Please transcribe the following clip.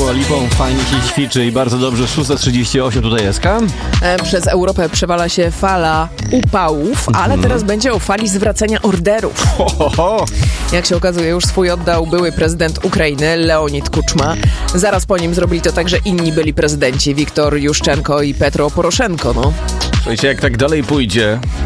Dua Lipą, fajnie się ćwiczy i bardzo dobrze. 6:38 tutaj SK. Przez Europę przewala się fala upałów, ale teraz będzie o fali zwracania orderów. Jak się okazuje, już swój oddał były prezydent Ukrainy, Leonid Kuczma. Zaraz po nim zrobili to także inni byli prezydenci, Wiktor Juszczenko i Petro Poroszenko. Słuchajcie, jak tak dalej pójdzie,